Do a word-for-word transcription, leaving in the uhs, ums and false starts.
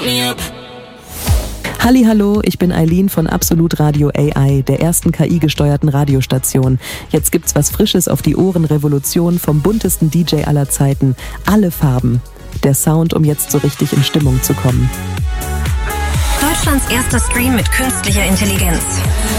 fuck me up. Hallihallo, ich bin Eileen von Absolut Radio A I, der ersten K I-gesteuerten Radiostation. Jetzt gibt's was Frisches auf die Ohren, Revolution vom buntesten D J aller Zeiten. Alle Farben. Der Sound, um jetzt so richtig in Stimmung zu kommen. Deutschlands erster Stream mit künstlicher Intelligenz.